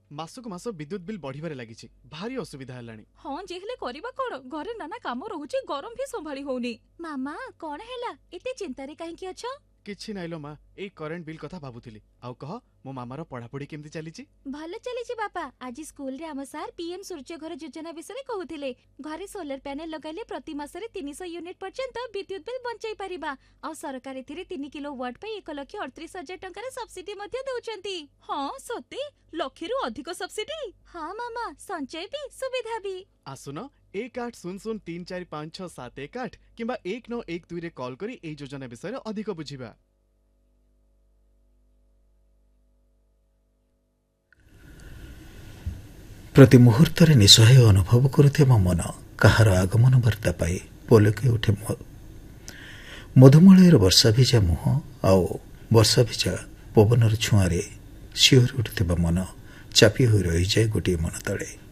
Mask मास विद्युत bill बढ़िबारे लागिछि भारी असुविधा हेलानी। हाँ जे हेले करबा कोन घरे नाना काम रहुछि गरम भी संभाली होउनी। मामा कोन हेला एते चिंता रे काहे की अछ? किछि नाइलो माँ ए करेंट बिल कथा भाबुथिली। आउ कह मो मामार पढ़ापढ़ी केमती चलीछि? भले चलीछि बापा। आज स्कूल रे हम सार पीएम सूर्य घर योजना विषय कहूथिले। घरे सोलर पैनल लगाइले प्रति मासरे 300 यूनिट पर्यंत विद्युत बिल बंचाई परिबा। आ सरकार एथिरे 3 किलोवाट पे 1,38,000 टंका सब्सिडी मध्ये दउचंती। हाँ सते लक्षेरु अधिक सब्सिडी। हाँ मामा संचय भी सुविधा भी। आसुन 1800345671 किंबा 1912 रे कॉल करी ए योजना विषय अधिक बुझिबा। प्रति मुहूर्त निसहाय अनुभव करुथिबा मन कहार आगमन वार्ता पाई पोलके उठे मधुमलयर वर्षा भिजा मुह आउ वर्षा भिजा पवनर छुआरे शिहरी उठुथिबा मन चापी होई रही जाए गोटे मन तले।